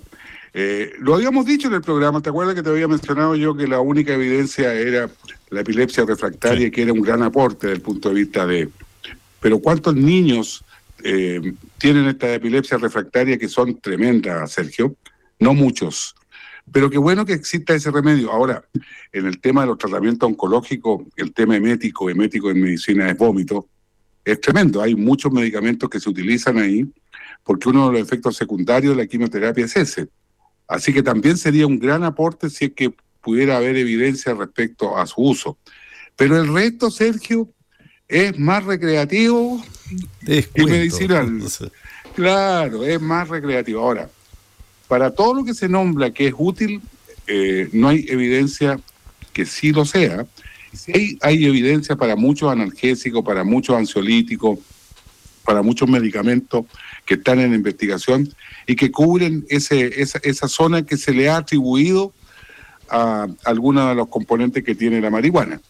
Lo habíamos dicho en el programa, ¿te acuerdas que te había mencionado yo que la única evidencia era la epilepsia refractaria, sí, que era un gran aporte desde el punto de vista de... Pero ¿cuántos niños tienen esta epilepsia refractaria que son tremendas, Sergio? No muchos. Pero qué bueno que exista ese remedio. Ahora, en el tema de los tratamientos oncológicos, el tema emético en medicina es vómito, es tremendo. Hay muchos medicamentos que se utilizan ahí porque uno de los efectos secundarios de la quimioterapia es ese. Así que también sería un gran aporte si es que pudiera haber evidencia respecto a su uso. Pero el resto, Sergio, es más recreativo y medicinal. Claro, es más recreativo. Ahora, para todo lo que se nombra que es útil, no hay evidencia que sí lo sea. Sí hay evidencia para muchos analgésicos, para muchos ansiolíticos, para muchos medicamentos que están en investigación y que cubren esa zona que se le ha atribuido a algunos de los componentes que tiene la marihuana.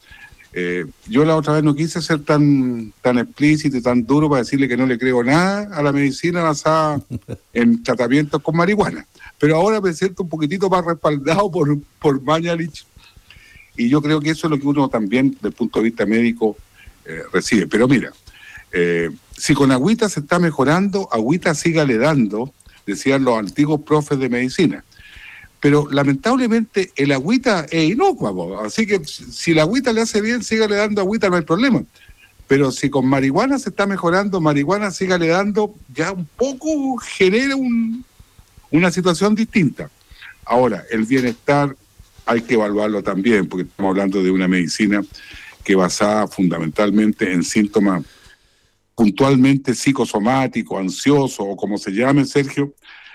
Yo la otra vez no quise ser tan explícito y tan duro para decirle que no le creo nada a la medicina basada en tratamientos con marihuana. Pero ahora me siento un poquitito más respaldado por Mañalich, y yo creo que eso es lo que uno también, desde el punto de vista médico, recibe. Pero mira, si con agüita se está mejorando, agüita sígale dando, decían los antiguos profes de medicina. Pero lamentablemente el agüita es inocua, así que si la agüita le hace bien, sígale dando agüita, no hay problema. Pero si con marihuana se está mejorando, marihuana sígale dando, ya un poco genera una situación distinta. Ahora, el bienestar hay que evaluarlo también, porque estamos hablando de una medicina que basada fundamentalmente en síntomas puntualmente psicosomáticos, ansiosos, o como se llame, Sergio.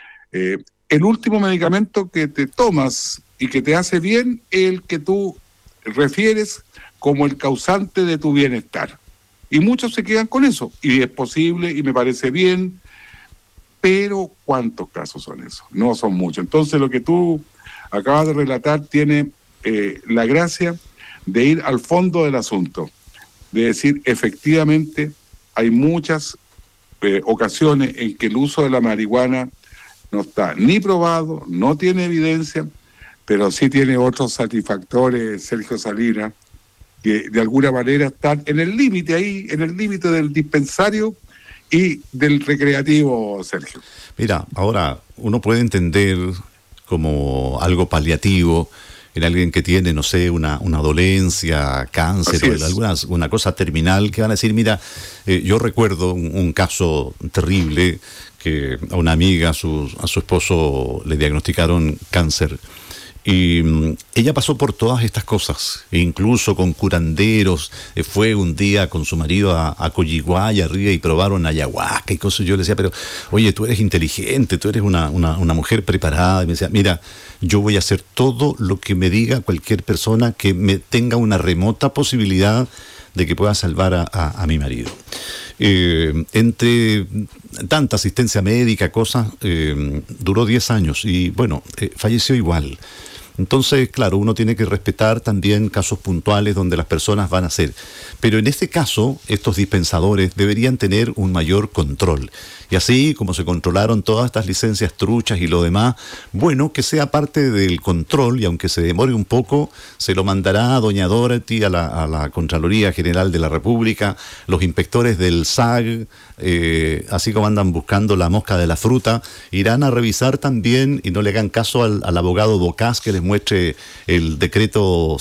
El último medicamento que te tomas y que te hace bien es el que tú refieres como el causante de tu bienestar. Y muchos se quedan con eso, y es posible, y me parece bien, pero ¿cuántos casos son esos? No son muchos. Entonces lo que tú acabas de relatar tiene la gracia de ir al fondo del asunto, de decir, efectivamente, hay muchas ocasiones en que el uso de la marihuana no está ni probado, no tiene evidencia, pero sí tiene otros satisfactores, Sergio Salinas, que de alguna manera están en el límite ahí, en el límite del dispensario y del recreativo, Sergio. Mira, ahora uno puede entender como algo paliativo en alguien que tiene, no sé, una dolencia, cáncer o una cosa terminal, que van a decir, mira, yo recuerdo un caso terrible que a una amiga, a su esposo le diagnosticaron cáncer. Y ella pasó por todas estas cosas, incluso con curanderos. Fue un día con su marido a Coyihuay arriba y probaron ayahuasca y cosas. Yo le decía, pero oye, tú eres inteligente, tú eres una mujer preparada. Y me decía, mira, yo voy a hacer todo lo que me diga cualquier persona que me tenga una remota posibilidad de que pueda salvar a mi marido. Entre tanta asistencia médica, cosas, duró 10 años y bueno, falleció igual. Entonces, claro, uno tiene que respetar también casos puntuales donde las personas van a ser. Pero en este caso, estos dispensadores deberían tener un mayor control. Y así, como se controlaron todas estas licencias truchas y lo demás, bueno, que sea parte del control, y aunque se demore un poco, se lo mandará a doña Dorothy, a la Contraloría General de la República, los inspectores del SAG, así como andan buscando la mosca de la fruta, irán a revisar también, y no le hagan caso al abogado Bocás que les muestre el decreto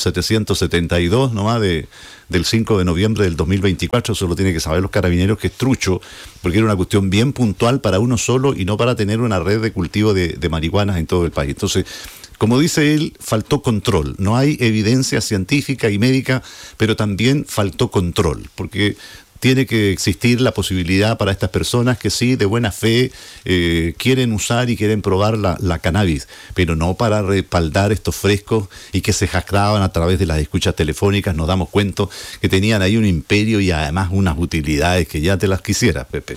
772 nomás del 5 de noviembre del 2024, eso lo tiene que saber los carabineros, que es trucho, porque era una cuestión bien puntual para uno solo y no para tener una red de cultivo de marihuanas en todo el país. Entonces, como dice él, faltó control. No hay evidencia científica y médica, pero también faltó control, porque tiene que existir la posibilidad para estas personas que sí, de buena fe, quieren usar y quieren probar la cannabis, pero no para respaldar estos frescos y que se jactaban a través de las escuchas telefónicas. Nos damos cuenta que tenían ahí un imperio y además unas utilidades que ya te las quisieras, Pepe.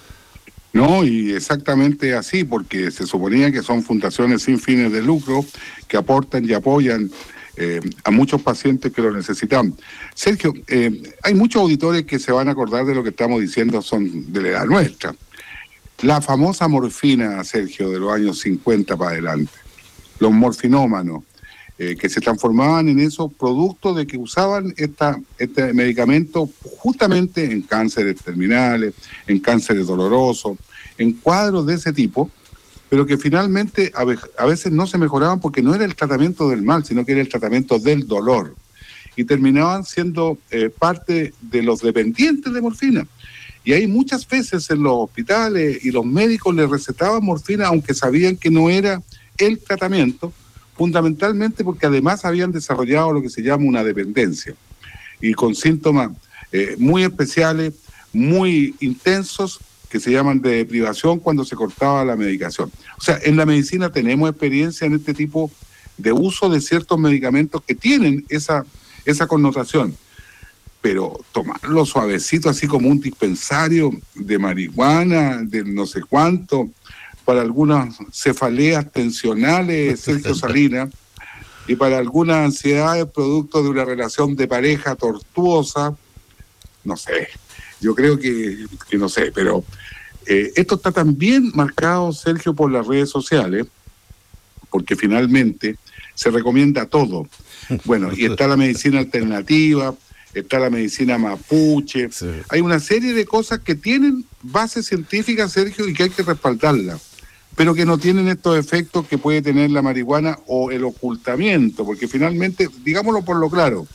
No, y exactamente así, porque se suponía que son fundaciones sin fines de lucro que aportan y apoyan a muchos pacientes que lo necesitan. Sergio, hay muchos auditores que se van a acordar de lo que estamos diciendo, son de la edad nuestra. La famosa morfina, Sergio, de los años 50 para adelante. Los morfinómanos, que se transformaban en esos productos de que usaban este medicamento justamente en cánceres terminales, en cánceres dolorosos, en cuadros de ese tipo, pero que finalmente a veces no se mejoraban porque no era el tratamiento del mal, sino que era el tratamiento del dolor. Y terminaban siendo parte de los dependientes de morfina. Y hay muchas veces en los hospitales y los médicos les recetaban morfina aunque sabían que no era el tratamiento, fundamentalmente porque además habían desarrollado lo que se llama una dependencia. Y con síntomas muy especiales, muy intensos, que se llaman de privación cuando se cortaba la medicación. O sea, en la medicina tenemos experiencia en este tipo de uso de ciertos medicamentos que tienen esa connotación, pero tomarlo suavecito, así como un dispensario de marihuana, de no sé cuánto, para algunas cefaleas tensionales, Sergio Salinas, y para algunas ansiedades producto de una relación de pareja tortuosa, no sé. Yo creo que no sé, pero esto está también marcado, Sergio, por las redes sociales, porque finalmente se recomienda todo. Bueno, y está la medicina alternativa, está la medicina mapuche, sí. Hay una serie de cosas que tienen base científica, Sergio, y que hay que respaldarla, pero que no tienen estos efectos que puede tener la marihuana o el ocultamiento, porque finalmente, digámoslo por lo claro,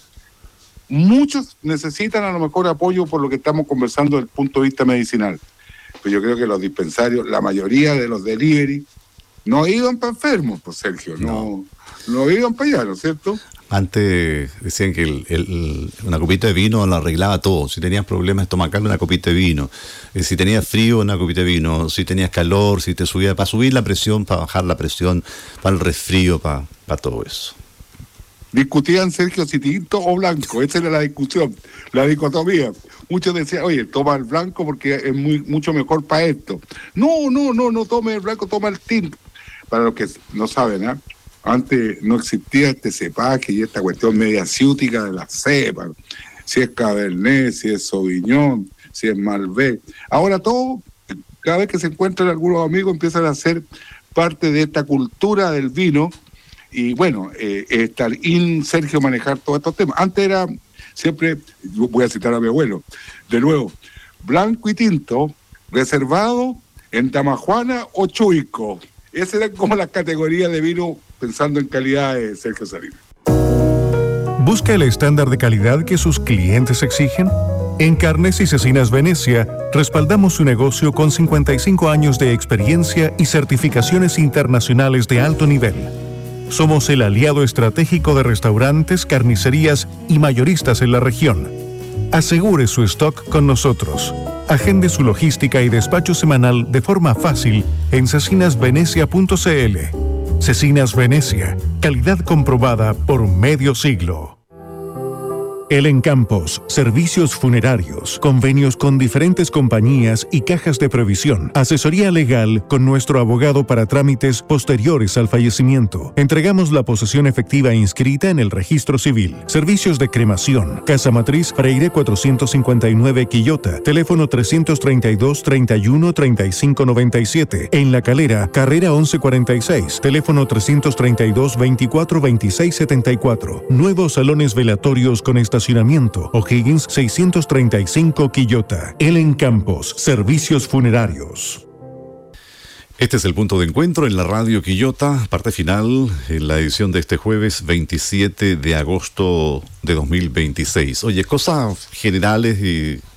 muchos necesitan a lo mejor apoyo por lo que estamos conversando desde el punto de vista medicinal. Pues yo creo que los dispensarios, la mayoría de los delivery, no iban para enfermos, pues Sergio, no iban para allá, ¿no es cierto? Antes decían que una copita de vino lo arreglaba todo. Si tenías problemas estomacales, una copita de vino. Si tenías frío, una copita de vino. Si tenías calor, si te subía, para subir la presión, para bajar la presión, para el resfrío, para todo eso. Discutían, Sergio, si tinto o blanco. Esa era la discusión, la dicotomía. Muchos decían, oye, toma el blanco porque es mucho mejor para esto. No tome el blanco, toma el tinto. Para los que no saben, ¿eh? Antes no existía este cepaje y esta cuestión media ciútica de las cepas. Si es Cabernet, si es Sauvignon, si es Malbec. Ahora todo, cada vez que se encuentran algunos amigos, empiezan a ser parte de esta cultura del vino. Y bueno, estar Sergio, manejar todos estos temas. Antes era siempre, voy a citar a mi abuelo, de nuevo, blanco y tinto, reservado en Tamajuana o Chuico. Esas eran como las categorías de vino pensando en calidad de Sergio Salinas. ¿Busca el estándar de calidad que sus clientes exigen? En Carnes y Cecinas Venecia, respaldamos su negocio con 55 años de experiencia y certificaciones internacionales de alto nivel. Somos el aliado estratégico de restaurantes, carnicerías y mayoristas en la región. Asegure su stock con nosotros. Agende su logística y despacho semanal de forma fácil en cecinasvenecia.cl. Cecinas Venecia, calidad comprobada por medio siglo. Elen Campos, servicios funerarios, convenios con diferentes compañías y cajas de previsión, asesoría legal con nuestro abogado para trámites posteriores al fallecimiento. Entregamos la posesión efectiva inscrita en el registro civil. Servicios de cremación, Casa Matriz Freire 459 Quillota, teléfono 332-31-3597. En La Calera, carrera 1146, teléfono 332-24-2674. Nuevos salones velatorios con estacionamiento. O'Higgins 635 Quillota. Elen Campos, servicios funerarios. Este es el punto de encuentro en la radio Quillota, parte final en la edición de este jueves 27 de agosto de 2026. Oye, cosas generales y